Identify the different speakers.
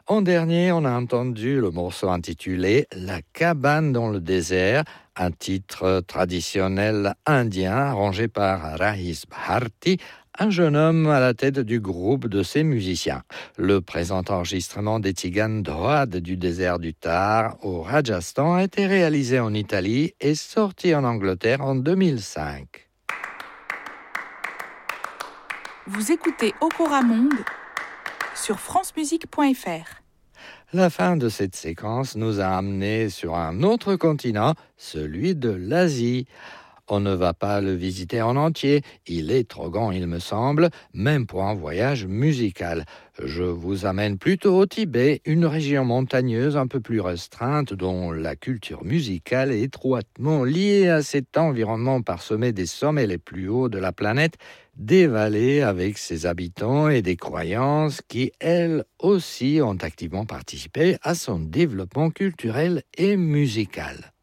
Speaker 1: En dernier, on a entendu le morceau intitulé La cabane dans le désert, un titre traditionnel indien arrangé par Rahis Bharti, un jeune homme à la tête du groupe de ses musiciens. Le présent enregistrement des Tziganes droides du désert du Thar au Rajasthan a été réalisé en Italie et sorti en Angleterre en 2005.
Speaker 2: Vous écoutez Okora Monde sur francemusique.fr.
Speaker 1: La fin de cette séquence nous a amenés sur un autre continent, celui de l'Asie. On ne va pas le visiter en entier, il est trop grand il me semble, même pour un voyage musical. Je vous amène plutôt au Tibet, une région montagneuse un peu plus restreinte dont la culture musicale est étroitement liée à cet environnement parsemé des sommets les plus hauts de la planète, des vallées avec ses habitants et des croyances qui, elles aussi, ont activement participé à son développement culturel et musical.